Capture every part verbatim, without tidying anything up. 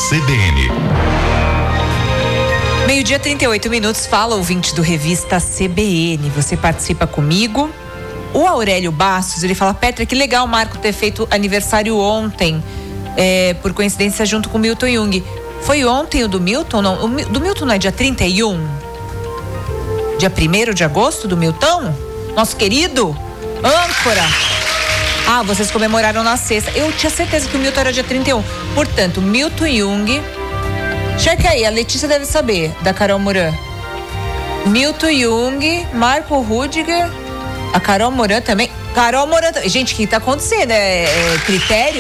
C B N. Meio-dia, trinta e oito minutos, fala ouvinte do Revista C B N. Você participa comigo. O Aurélio Bastos, ele fala: Petra, que legal o Marco ter feito aniversário ontem, é, por coincidência, junto com o Milton Jung. Foi ontem o do Milton? Não, o do Milton não é dia trinta e um? Dia primeiro de agosto do Milton? Nosso querido âncora. Ah, vocês comemoraram na sexta. Eu tinha certeza que o Milton era dia trinta e um. Portanto, Milton Jung. Checa aí, a Letícia deve saber, da Carol Moran. Milton Jung, Marco Rudiger, a Carol Moran também. Carol Moran também. Gente, o que tá acontecendo? É, é critério?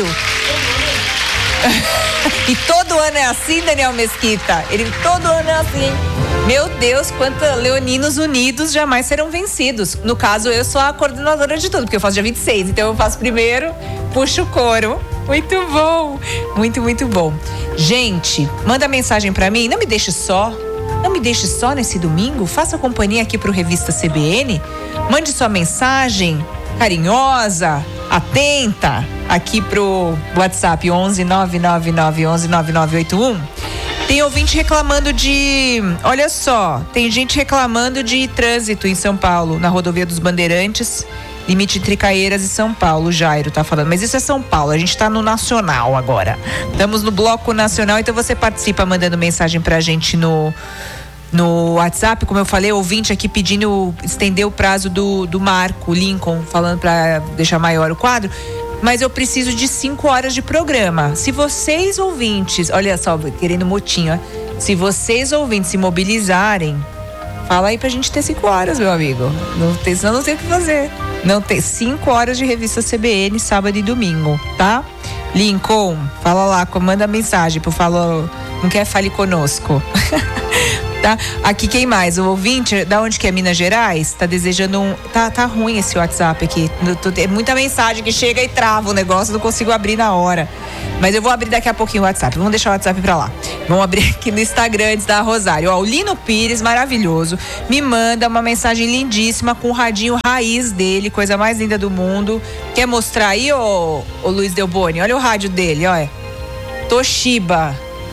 E todo ano é assim, Daniel Mesquita. Ele todo ano é assim. Meu Deus, quantos leoninos unidos jamais serão vencidos. No caso, eu sou a coordenadora de tudo, porque eu faço dia vinte e seis. Então eu faço primeiro, puxo o coro. Muito bom, muito, muito bom. Gente, manda mensagem pra mim, não me deixe só. Não me deixe só nesse domingo. Faça companhia aqui pro Revista C B N. Mande sua mensagem carinhosa, atenta, aqui pro WhatsApp onze nove nove nove onze nove nove oito um. Tem ouvinte reclamando de... Olha só, tem gente reclamando de trânsito em São Paulo, na rodovia dos Bandeirantes, limite entre Caieiras e São Paulo. O Jairo tá falando, mas isso é São Paulo, a gente tá no Nacional agora. Estamos no Bloco Nacional, então você participa mandando mensagem pra gente no... No WhatsApp, como eu falei, ouvinte aqui pedindo estender o prazo do, do Marco Lincoln, falando para deixar maior o quadro, mas eu preciso de cinco horas de programa. Se vocês ouvintes, olha só, querendo motinho, ó, se vocês ouvintes se mobilizarem, fala aí pra gente ter cinco horas, meu amigo. Não tem, senão não tem o que fazer. Não tem cinco horas de Revista C B N, sábado e domingo, tá? Lincoln, fala lá, comanda a mensagem, por favor, não quer fale conosco. Tá? Aqui quem mais? O ouvinte, da onde que é? Minas Gerais? Tá desejando um... Tá, tá ruim esse WhatsApp aqui. É muita mensagem que chega e trava o negócio, não consigo abrir na hora. Mas eu vou abrir daqui a pouquinho o WhatsApp. Vamos deixar o WhatsApp pra lá. Vamos abrir aqui no Instagram antes da Rosário. Ó, o Lino Pires, maravilhoso, me manda uma mensagem lindíssima com o radinho raiz dele, coisa mais linda do mundo. Quer mostrar aí, ô, ô Luiz Delboni? Olha o rádio dele, olha. Toshiba.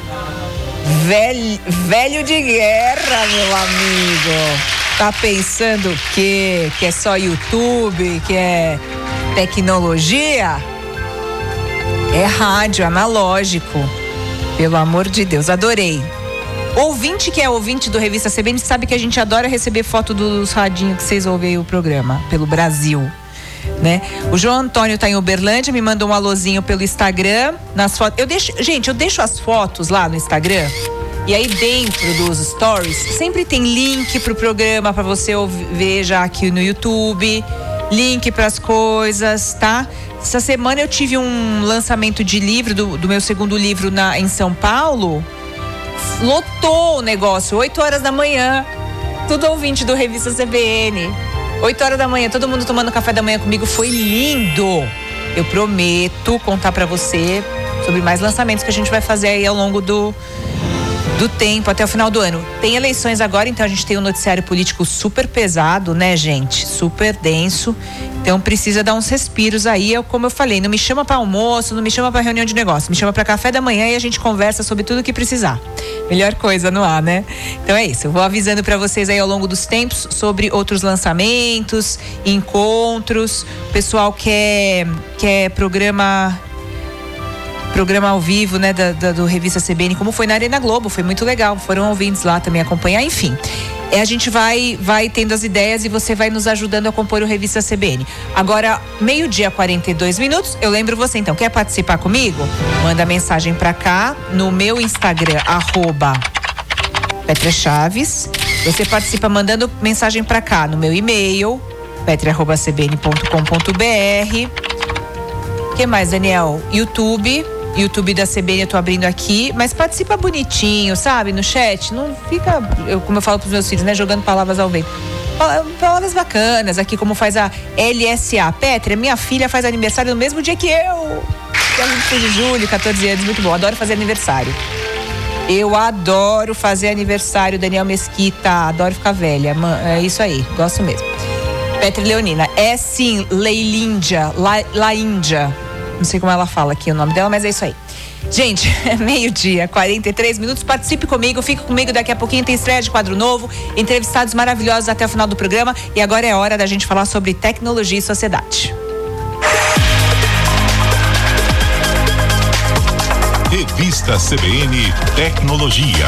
Velho, velho de guerra, meu amigo. Tá pensando o quê? Que é só YouTube, que é tecnologia? É rádio analógico. Pelo amor de Deus, adorei. Ouvinte que é ouvinte do Revista C B N sabe que a gente adora receber foto dos radinhos que vocês ouvem aí o programa, pelo Brasil. Né? O João Antônio tá em Uberlândia, me mandou um alôzinho pelo Instagram. Nas fotos, eu deixo, gente, eu deixo as fotos lá no Instagram. E aí dentro dos stories sempre tem link pro programa para você ouvir, ver já aqui no YouTube, link para as coisas, tá? Essa semana eu tive um lançamento de livro do, do meu segundo livro na, em São Paulo. Lotou o negócio, oito horas da manhã. Tudo ouvinte do Revista C B N. oito horas da manhã, todo mundo tomando café da manhã comigo, foi lindo. Eu prometo contar pra você sobre mais lançamentos que a gente vai fazer aí ao longo do, do tempo, até o final do ano. Tem eleições agora, então a gente tem um noticiário político super pesado, né, gente? Super denso. Então precisa dar uns respiros aí. Eu, como eu falei, não me chama pra almoço, não me chama pra reunião de negócio, me chama pra café da manhã e a gente conversa sobre tudo que precisar. Melhor coisa no ar, né? Então é isso, eu vou avisando pra vocês aí ao longo dos tempos sobre outros lançamentos, encontros. O pessoal quer, quer programa programa ao vivo, né, da, da, do Revista C B N, como foi na Arena Globo, foi muito legal, foram ouvintes lá também acompanhar, enfim. É, a gente vai, vai tendo as ideias e você vai nos ajudando a compor o Revista C B N. Agora, meio-dia, quarenta e dois minutos, eu lembro você, então, quer participar comigo? Manda mensagem pra cá, no meu Instagram, arroba Petra Chaves. Você participa mandando mensagem pra cá, no meu e-mail, petra arroba c b n ponto com ponto b r. O que mais, Daniel? YouTube... YouTube da C B N eu tô abrindo aqui, mas participa bonitinho, sabe? No chat, não fica, eu, como eu falo pros meus filhos, né? Jogando palavras ao vento. Palavras bacanas aqui, como faz a L S A. Petra, minha filha faz aniversário no mesmo dia que eu. Dia vinte e seis de julho, catorze anos, muito bom. Adoro fazer aniversário. Eu adoro fazer aniversário, Daniel Mesquita. Adoro ficar velha. É isso aí, gosto mesmo. Petra Leonina, é sim, Leilíndia, La, La Índia. Não sei como ela fala aqui o nome dela, mas é isso aí. Gente, é meio-dia, quarenta e três minutos. Participe comigo, fique comigo. Daqui a pouquinho tem estreia de quadro novo, entrevistados maravilhosos até o final do programa. E agora é hora da gente falar sobre tecnologia e sociedade. Revista C B N Tecnologia.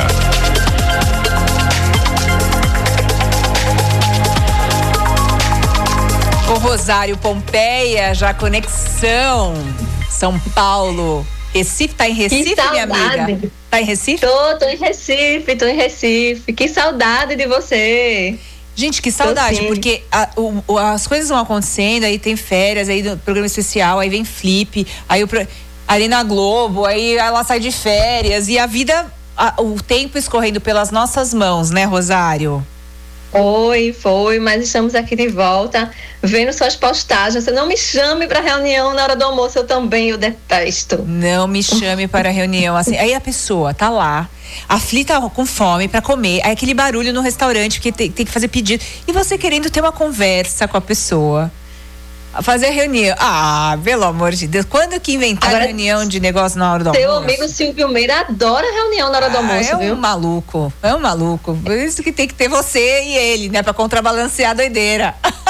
O Rosário Pompeia, já conexão São Paulo. Recife, tá em Recife, minha amiga? Tá em Recife? Tô, tô em Recife, tô em Recife. Que saudade de você. Gente, que saudade, porque a, o, as coisas vão acontecendo, aí tem férias, aí do programa especial, aí vem Flip, aí o, ali na Globo, aí ela sai de férias e a vida, a, o tempo escorrendo pelas nossas mãos, né, Rosário? Foi, foi, mas estamos aqui de volta, vendo suas postagens. Você não me chame para reunião na hora do almoço, eu também, eu detesto. Não me chame para reunião, assim. Aí a pessoa tá lá, aflita com fome para comer, aí aquele barulho no restaurante, porque tem, tem que fazer pedido. E você querendo ter uma conversa com a pessoa. Fazer reunião. Ah, pelo amor de Deus. Quando que inventaram Agora, reunião de negócio na hora do teu almoço? Teu amigo Silvio Meira adora reunião na hora do almoço, ah, é viu? É um maluco. É um maluco. Por isso que tem que ter você e ele, né? Pra contrabalancear a doideira.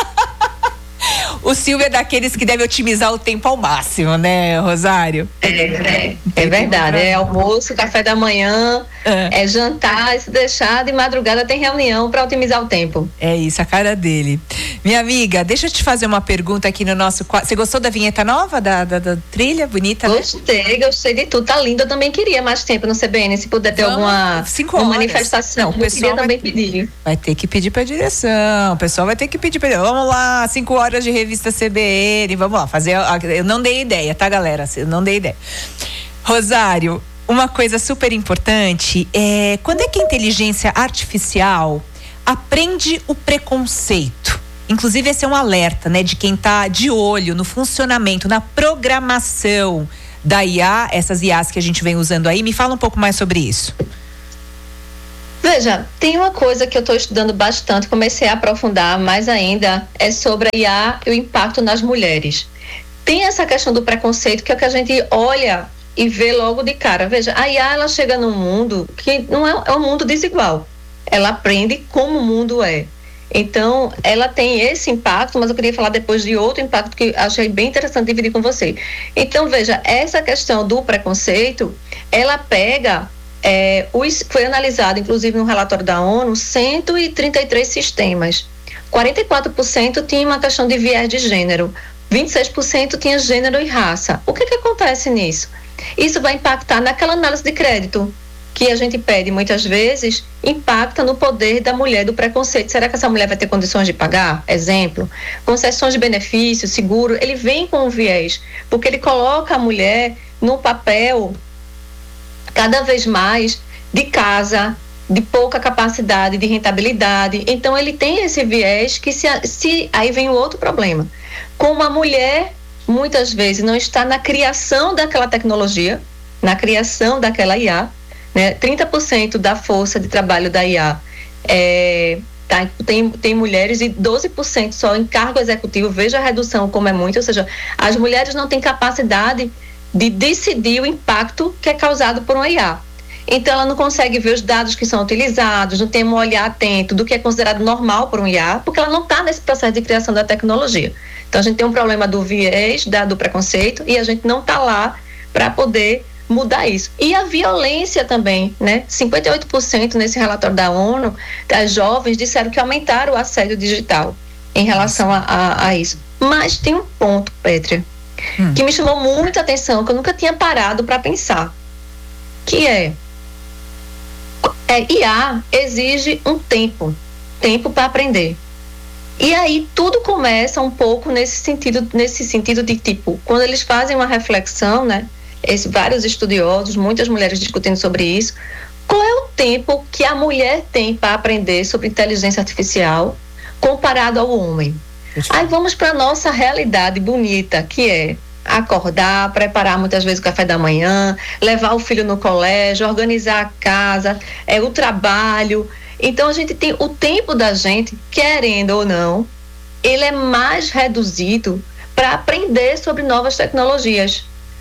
O Silvio é daqueles que deve otimizar o tempo ao máximo, né, Rosário? É, é, é verdade. É almoço, café da manhã, é, é jantar, e se deixar de madrugada tem reunião para otimizar o tempo. É isso, a cara dele. Minha amiga, deixa eu te fazer uma pergunta aqui no nosso quadro. Você gostou da vinheta nova, da, da, da trilha bonita? Gostei, né? Gostei de tudo. Tá lindo, eu também queria mais tempo no C B N, se puder ter Vamos, alguma uma manifestação. Não, o pessoal eu queria também vai, pedir. Vai ter que pedir pra direção, o pessoal vai ter que pedir pra Vamos lá, cinco horas de revista C B N, vamos lá, fazer. Eu não dei ideia, tá, galera? Eu não dei ideia. Rosário, uma coisa super importante é quando é que a inteligência artificial aprende o preconceito? Inclusive, esse é um alerta, né, de quem tá de olho no funcionamento, na programação da I A, essas I As que a gente vem usando aí. Me fala um pouco mais sobre isso. Veja, tem uma coisa que eu estou estudando bastante, comecei a aprofundar mais ainda, é sobre a I A e o impacto nas mulheres. Tem essa questão do preconceito, que é o que a gente olha e vê logo de cara. Veja, a I A, ela chega num mundo que não é, é um mundo desigual. Ela aprende como o mundo é. Então, ela tem esse impacto, mas eu queria falar depois de outro impacto que achei bem interessante dividir com você. Então, veja, essa questão do preconceito, ela pega... É, os, foi analisado, inclusive no relatório da ONU, cento e trinta e três sistemas. quarenta e quatro por cento tinha uma questão de viés de gênero, vinte e seis por cento tinha gênero e raça. O que que acontece nisso? Isso vai impactar naquela análise de crédito que a gente pede muitas vezes, impacta no poder da mulher, do preconceito. Será que essa mulher vai ter condições de pagar? Exemplo, concessões de benefício, seguro, ele vem com um viés, porque ele coloca a mulher no papel cada vez mais de casa, de pouca capacidade de rentabilidade. Então ele tem esse viés que se, se aí vem o outro problema. Como a mulher muitas vezes não está na criação daquela tecnologia, na criação daquela I A, né? trinta por cento da força de trabalho da I A é, tá, tem, tem mulheres e doze por cento só em cargo executivo. Veja a redução como é muito, ou seja, as mulheres não têm capacidade de decidir o impacto que é causado por uma I A. Então, ela não consegue ver os dados que são utilizados, não tem um olhar atento do que é considerado normal por um I A, porque ela não está nesse processo de criação da tecnologia. Então, a gente tem um problema do viés, da, do preconceito, e a gente não está lá para poder mudar isso. E a violência também, né? cinquenta e oito por cento nesse relatório da ONU, das jovens disseram que aumentaram o assédio digital em relação a, a, a isso. Mas tem um ponto, Pétria, Hum. que me chamou muita atenção, que eu nunca tinha parado para pensar, que é, é I A exige um tempo, tempo para aprender. E aí tudo começa um pouco nesse sentido, nesse sentido de tipo, quando eles fazem uma reflexão, né, esse, vários estudiosos, muitas mulheres discutindo sobre isso, qual é o tempo que a mulher tem para aprender sobre inteligência artificial comparado ao homem? Aí vamos para a nossa realidade bonita, que é acordar, preparar muitas vezes o café da manhã, levar o filho no colégio, organizar a casa, é, o trabalho. Então a gente tem o tempo da gente, querendo ou não, ele é mais reduzido para aprender sobre novas tecnologias.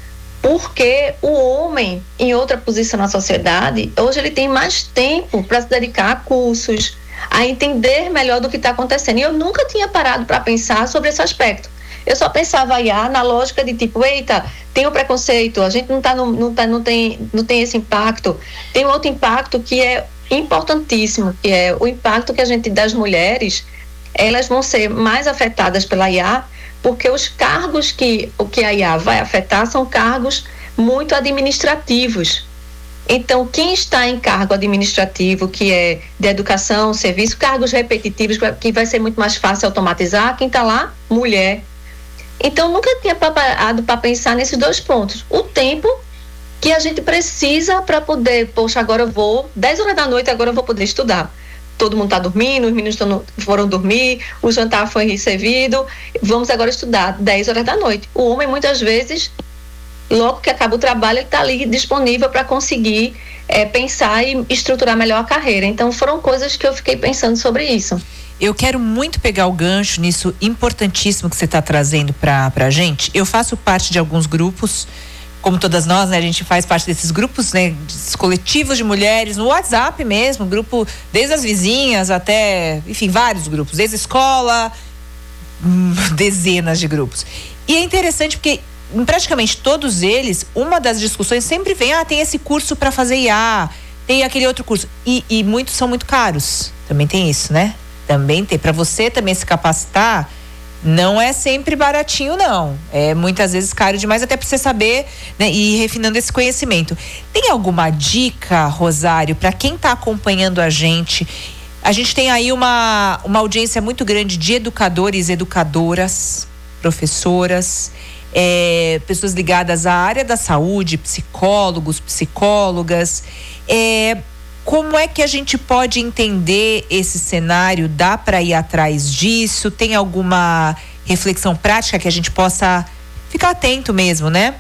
porque o homem, em outra posição na sociedade, hoje ele tem mais tempo para se dedicar a cursos, a entender melhor do que está acontecendo. E eu nunca tinha parado para pensar sobre esse aspecto. Eu só pensava aí, ah, na lógica de tipo, eita, tem o preconceito, a gente não, tá no, não, tá, não, tem, não tem esse impacto. Tem outro impacto que é importantíssimo, que é o impacto que a gente das mulheres, elas vão ser mais afetadas pela I A, porque os cargos que, o que a I A vai afetar são cargos muito administrativos. Então, quem está em cargo administrativo, que é de educação, serviço, cargos repetitivos, que vai ser muito mais fácil automatizar, quem está lá? Mulher. Então, nunca tinha parado para pensar nesses dois pontos. O tempo que a gente precisa para poder, poxa, agora eu vou, dez horas da noite, agora eu vou poder estudar. Todo mundo está dormindo, os meninos tão, foram dormir, o jantar foi servido, vamos agora estudar, dez horas da noite. O homem, muitas vezes, logo que acaba o trabalho, ele está ali disponível para conseguir é, pensar e estruturar melhor a carreira. Então, foram coisas que eu fiquei pensando sobre isso. Eu quero muito pegar o gancho nisso importantíssimo que você está trazendo para a gente. Eu faço parte de alguns grupos, como todas nós, né? A gente faz parte desses grupos, né? Coletivos de mulheres, no WhatsApp mesmo, grupo desde as vizinhas até, enfim, vários grupos, desde a escola, hum, dezenas de grupos. E é interessante porque em praticamente todos eles, uma das discussões sempre vem, ah, tem esse curso para fazer I A, tem aquele outro curso. E, e muitos são muito caros. Também tem isso, né? Também tem. Para você também se capacitar, não é sempre baratinho, não. É muitas vezes caro demais, até para você saber, né, e ir refinando esse conhecimento. Tem alguma dica, Rosário, para quem está acompanhando a gente? A gente tem aí uma, uma audiência muito grande de educadores, educadoras, professoras, é, pessoas ligadas à área da saúde, psicólogos, psicólogas. É, como é que a gente pode entender esse cenário? Dá para ir atrás disso? Tem alguma reflexão prática que a gente possa ficar atento mesmo, né?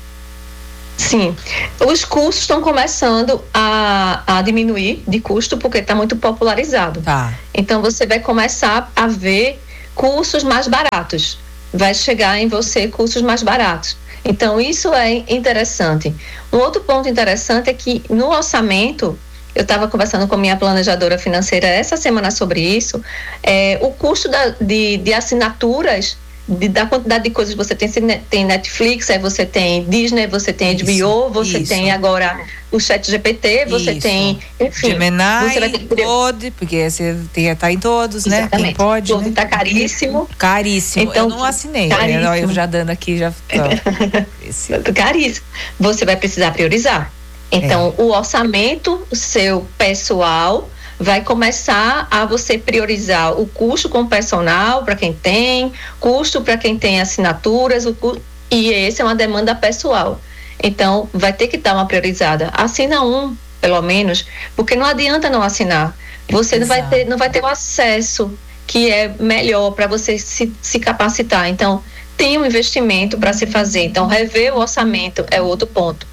Sim, os cursos estão começando a, a diminuir de custo porque está muito popularizado. Tá. Então você vai começar a ver cursos mais baratos. Vai chegar em você cursos mais baratos. Então isso é interessante. Um outro ponto interessante é que no orçamento, eu estava conversando com a minha planejadora financeira essa semana sobre isso, é, o custo da, de, de assinaturas, de, da quantidade de coisas que você tem, tem Netflix, aí você tem Disney, você tem H B O, você isso. tem agora o Chat G P T, você isso. tem, enfim. Gemini, você vai ter que... Claude, porque você tem que estar em todos, exatamente, né? Quem pode, Claude né? Tá caríssimo. Caríssimo, então, eu não assinei, né? Eu já dando aqui, já... Esse... Caríssimo. Você vai precisar priorizar. Então, é. o orçamento seu pessoal vai começar a você priorizar o custo com o personal para quem tem, custo para quem tem assinaturas, o cu... e essa é uma demanda pessoal. Então, vai ter que dar uma priorizada. Assina um, pelo menos, porque não adianta não assinar. Você não vai ter, não vai ter o acesso que é melhor para você se, se capacitar. Então, tem um investimento para se fazer. Então, rever o orçamento é outro ponto.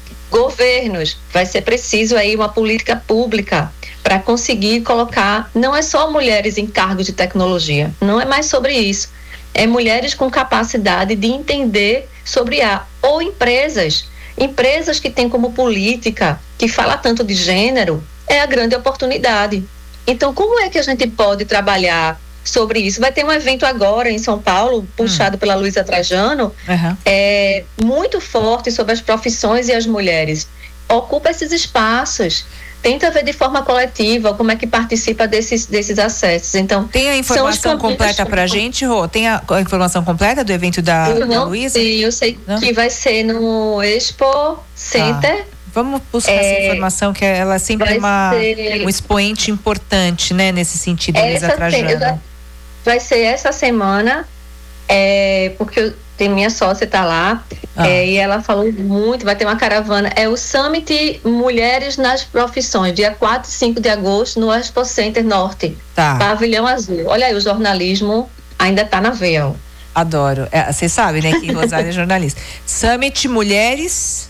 Governos, vai ser preciso aí uma política pública para conseguir colocar, não é só mulheres em cargos de tecnologia, não é mais sobre isso, é mulheres com capacidade de entender sobre a, ou empresas, empresas que têm como política, que fala tanto de gênero, é a grande oportunidade. Então, como é que a gente pode trabalhar sobre isso? Vai ter um evento agora em São Paulo, puxado hum. pela Luísa Trajano, uhum. é, muito forte sobre as profissões e as mulheres. Ocupa esses espaços, tenta ver de forma coletiva como é que participa desses, desses acessos. Então, tem a informação completa pra gente, Rô? Tem a, a informação completa do evento da, eu da Luísa? Eu sei não? que vai ser no Expo Center. Ah. Vamos buscar é, essa informação, que ela é sempre uma, ser, um expoente importante, né, nesse sentido, Luísa Trajano. Vai ser essa semana, é, porque eu, tem minha sócia tá lá, ah. é, e ela falou muito, vai ter uma caravana, é o Summit Mulheres nas Profissões, dia quatro e cinco de agosto, no Expo Center Norte, tá. Pavilhão Azul. Olha aí, o jornalismo ainda tá na veia. Ó. Adoro, vocês é, sabem, né, que Rosário é jornalista. Summit Mulheres...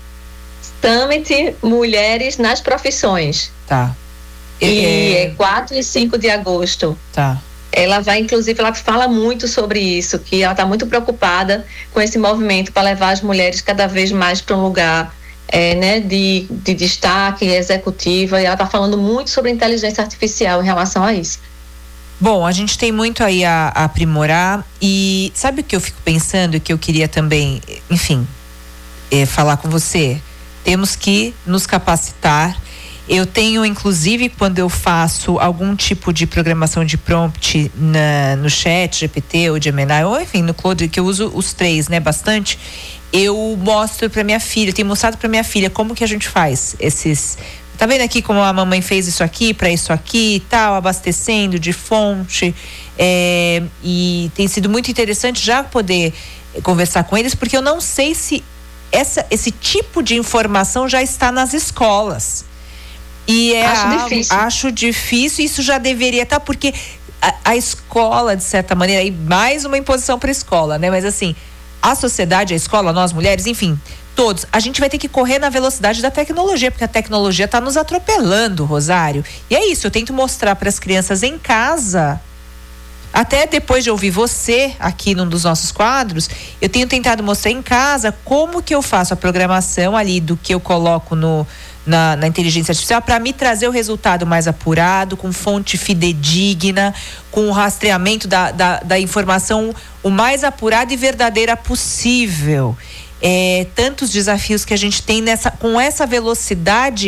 Summit Mulheres nas Profissões. Tá. E é quatro e cinco de agosto. Tá. Ela vai, inclusive, ela fala muito sobre isso, que ela está muito preocupada com esse movimento para levar as mulheres cada vez mais para um lugar é, né, de, de destaque executiva, e ela está falando muito sobre inteligência artificial em relação a isso. Bom, a gente tem muito aí a, a aprimorar, e sabe o que eu fico pensando, que eu queria também, enfim, é, falar com você? Temos que nos capacitar. Eu tenho, inclusive, quando eu faço algum tipo de programação de prompt na, no chat G P T ou Gemini, ou enfim, no Claude, que eu uso os três, né, bastante, eu mostro para minha filha, eu tenho mostrado para minha filha como que a gente faz esses... Tá vendo aqui como a mamãe fez isso aqui, para isso aqui e tal, abastecendo de fonte, é, e tem sido muito interessante já poder conversar com eles, porque eu não sei se essa, esse tipo de informação já está nas escolas. E é acho algo, difícil. Acho difícil, isso já deveria estar, porque a, a escola, de certa maneira, e mais uma imposição para a escola, né? Mas assim, a sociedade, a escola, nós mulheres, enfim, todos, a gente vai ter que correr na velocidade da tecnologia, porque a tecnologia está nos atropelando, Rosário. E é isso, eu tento mostrar para as crianças em casa, até depois de ouvir você aqui num dos nossos quadros, eu tenho tentado mostrar em casa como que eu faço a programação ali do que eu coloco no Na, na inteligência artificial para me trazer o resultado mais apurado, com fonte fidedigna, com o rastreamento da, da, da informação o mais apurada e verdadeira possível. É, tantos desafios que a gente tem nessa, com essa velocidade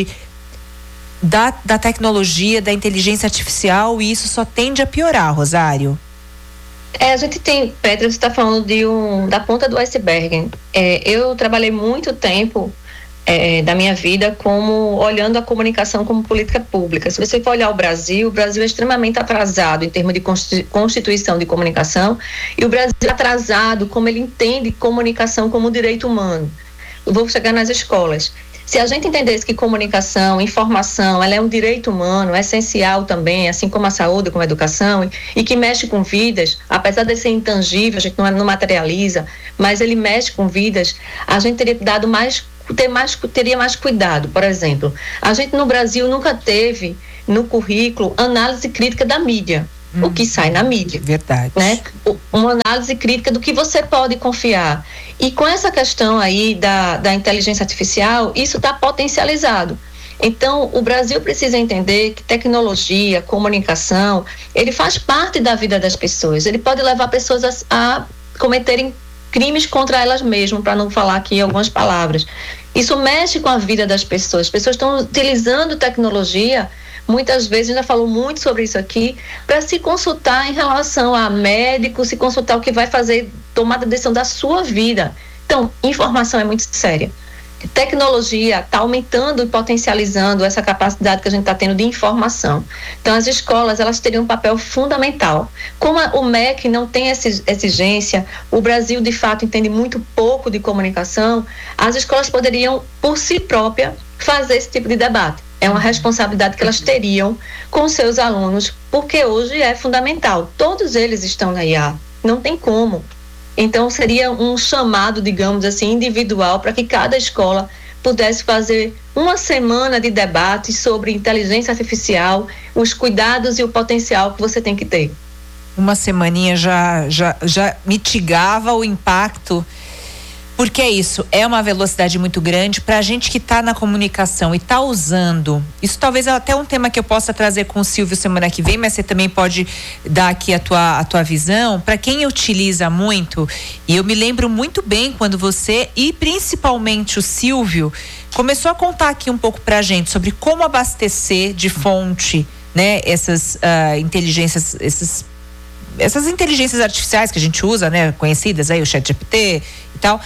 da, da tecnologia, da inteligência artificial, e isso só tende a piorar, Rosário. É, a gente tem, Petra, você está falando de um, da ponta do iceberg. É, eu trabalhei muito tempo É, da minha vida como olhando a comunicação como política pública. Se você for olhar o Brasil, o Brasil é extremamente atrasado em termos de constituição de comunicação, e o Brasil é atrasado como ele entende comunicação como direito humano. Eu vou chegar nas escolas. Se a gente entendesse que comunicação, informação, ela é um direito humano, é essencial também, assim como a saúde, como a educação, e, e que mexe com vidas, apesar de ser intangível, a gente não, não materializa, mas ele mexe com vidas, a gente teria dado mais ter mais, teria mais cuidado. Por exemplo, a gente no Brasil nunca teve no currículo análise crítica da mídia, hum, o que sai na mídia. Verdade. Né? Uma análise crítica do que você pode confiar. E com essa questão aí da, da inteligência artificial, isso está potencializado. Então, o Brasil precisa entender que tecnologia, comunicação, ele faz parte da vida das pessoas. Ele pode levar pessoas a, a cometerem crimes contra elas mesmas, para não falar aqui algumas palavras. Isso mexe com a vida das pessoas. As pessoas estão utilizando tecnologia, muitas vezes, já falou muito sobre isso aqui, para se consultar em relação a médico, se consultar o que vai fazer, tomar a decisão da sua vida. Então, informação é muito séria. Tecnologia está aumentando e potencializando essa capacidade que a gente está tendo de informação. Então, as escolas, elas teriam um papel fundamental. Como a, o M E C não tem essa exigência, o Brasil, de fato, entende muito pouco de comunicação, as escolas poderiam, por si própria, fazer esse tipo de debate. É uma responsabilidade que elas teriam com seus alunos, porque hoje é fundamental. Todos eles estão na I A, não tem como. Então, seria um chamado, digamos assim, individual, para que cada escola pudesse fazer uma semana de debate sobre inteligência artificial, os cuidados e o potencial que você tem que ter. Uma semaninha já, já, já mitigava o impacto, porque é isso, é uma velocidade muito grande para a gente que está na comunicação e está usando. Isso talvez é até um tema que eu possa trazer com o Silvio semana que vem, mas você também pode dar aqui a tua, a tua visão. Para quem utiliza muito, e eu me lembro muito bem quando você, e principalmente o Silvio, começou a contar aqui um pouco para a gente sobre como abastecer de fonte, né, essas uh, inteligências, esses essas inteligências artificiais que a gente usa, né, conhecidas aí, o chat G P T e tal,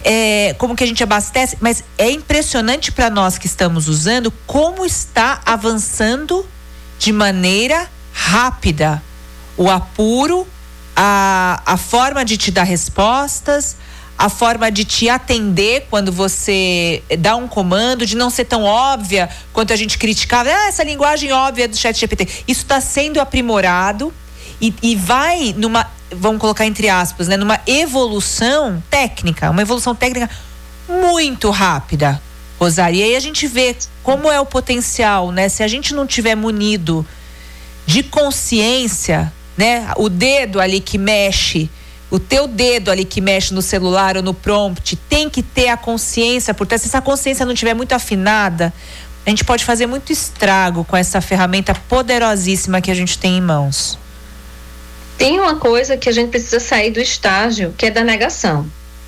é, como que a gente abastece, mas é impressionante para nós que estamos usando como está avançando de maneira rápida o apuro, a, a forma de te dar respostas, a forma de te atender quando você dá um comando, de não ser tão óbvia quanto a gente criticava, ah, essa linguagem óbvia do chat G P T. Isso está sendo aprimorado. E, e vai numa, vamos colocar entre aspas, né, numa evolução técnica, uma evolução técnica muito rápida, Rosário. E aí a gente vê como é o potencial, né? Se a gente não tiver munido de consciência, né? O dedo ali que mexe, o teu dedo ali que mexe no celular ou no prompt, tem que ter a consciência por trás. Se essa consciência não estiver muito afinada, a gente pode fazer muito estrago com essa ferramenta poderosíssima que a gente tem em mãos. Tem uma coisa que a gente precisa sair do estágio, que é da negação.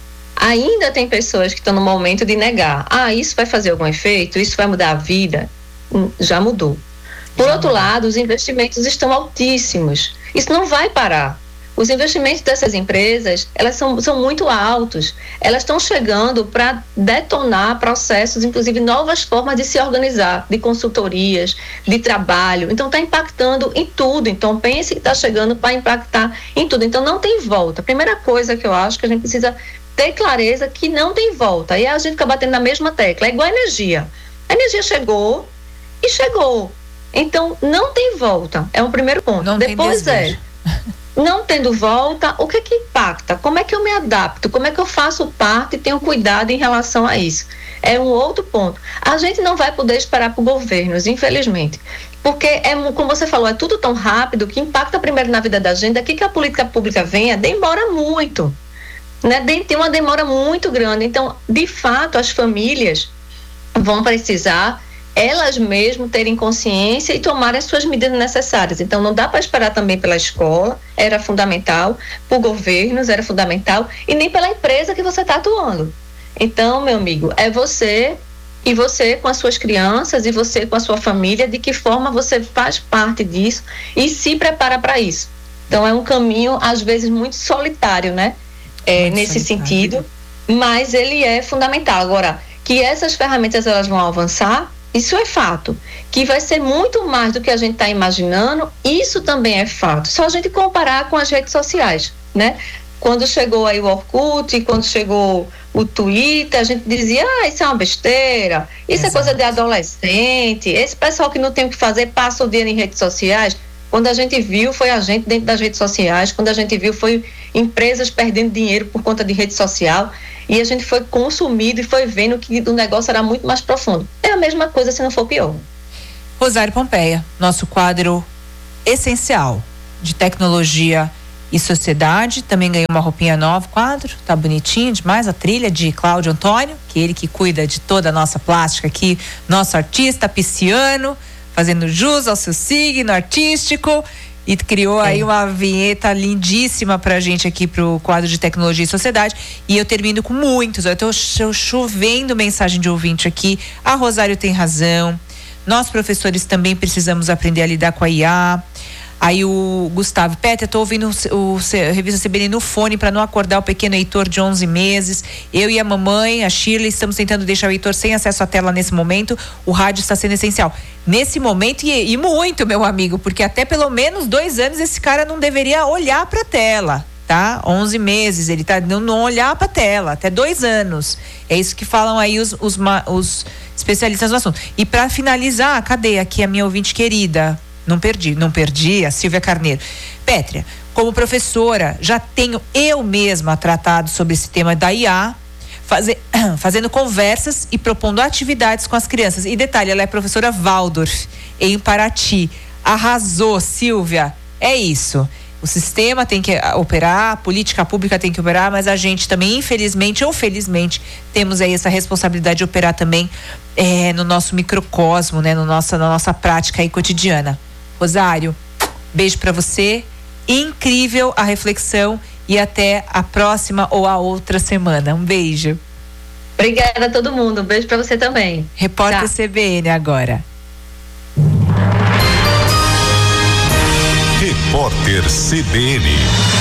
Ainda tem pessoas que estão no momento de negar. Ah, isso vai fazer algum efeito? Isso vai mudar a vida? Hum, já mudou. Por já outro mudou. lado, os investimentos estão altíssimos. Isso não vai parar. Os investimentos dessas empresas, elas são, são muito altos. Elas estão chegando para detonar processos, inclusive novas formas de se organizar, de consultorias, de trabalho. Então, está impactando em tudo. Então, pense que está chegando para impactar em tudo. Então, não tem volta. A primeira coisa que eu acho que a gente precisa ter clareza que não tem volta. E a gente fica batendo na mesma tecla. É igual a energia. A energia chegou e chegou. Então, não tem volta. É o primeiro ponto. Não Depois tem é... Não tendo volta, o que é que impacta? Como é que eu me adapto? Como é que eu faço parte e tenho cuidado em relação a isso? É um outro ponto. A gente não vai poder esperar por governos, infelizmente. Porque, é, como você falou, é tudo tão rápido que impacta primeiro na vida da gente. Daqui que a política pública venha, demora muito. Né? Tem uma demora muito grande. Então, de fato, as famílias vão precisar elas mesmas terem consciência e tomarem as suas medidas necessárias. Então, não dá para esperar também pela escola, era fundamental, por governos, era fundamental, e nem pela empresa que você está atuando. Então, meu amigo, é você e você com as suas crianças e você com a sua família, de que forma você faz parte disso e se prepara para isso. Então, é um caminho, às vezes, muito solitário, né? É, nesse solitário. sentido, mas ele é fundamental. Agora, que essas ferramentas elas vão avançar, isso é fato, que vai ser muito mais do que a gente está imaginando, isso também é fato. Só a gente comparar com as redes sociais, né? Quando chegou aí o Orkut, quando chegou o Twitter, a gente dizia, ah, isso é uma besteira, isso Exato. é coisa de adolescente, esse pessoal que não tem o que fazer passa o dia em redes sociais. Quando a gente viu, foi a gente dentro das redes sociais, quando a gente viu, foi empresas perdendo dinheiro por conta de rede social, e a gente foi consumido e foi vendo que o negócio era muito mais profundo. É a mesma coisa, se não for pior. Rosário Pompeia, nosso quadro essencial de tecnologia e sociedade, também ganhou uma roupinha nova, quadro, tá bonitinho demais, a trilha de Cláudio Antônio, que é ele que cuida de toda a nossa plástica aqui, nosso artista pisciano, fazendo jus ao seu signo artístico, e criou é. aí uma vinheta lindíssima pra gente aqui pro quadro de tecnologia e sociedade. E eu termino com muitos, eu tô chovendo mensagem de ouvinte aqui. A Rosário tem razão, nós professores também precisamos aprender a lidar com a I A. Aí o Gustavo, Petra, eu tô ouvindo o, o, a revista C B N no fone para não acordar o pequeno Heitor de onze meses. Eu e a mamãe, a Shirley, estamos tentando deixar o Heitor sem acesso à tela nesse momento. O rádio está sendo essencial. Nesse momento, e, e muito, meu amigo, porque até pelo menos dois anos esse cara não deveria olhar para a tela, tá? onze meses, ele tá não, não olhar para a tela, até dois anos. É isso que falam aí os, os, os especialistas no assunto. E para finalizar, cadê aqui a minha ouvinte querida? Não perdi, não perdi, a Silvia Carneiro. Pétria, como professora, já tenho eu mesma tratado sobre esse tema da I A, faze, fazendo conversas e propondo atividades com as crianças. E detalhe, ela é professora Waldorf, em Paraty. Arrasou, Silvia. É isso. O sistema tem que operar, a política pública tem que operar, mas a gente também, infelizmente ou felizmente, temos aí essa responsabilidade de operar também é, no nosso microcosmo, né? No nossa, na nossa prática aí cotidiana. Rosário, beijo pra você, incrível a reflexão e até a próxima ou a outra semana. Um beijo. Obrigada a todo mundo, um beijo pra você também. Repórter Tchau. C B N agora. Repórter C B N.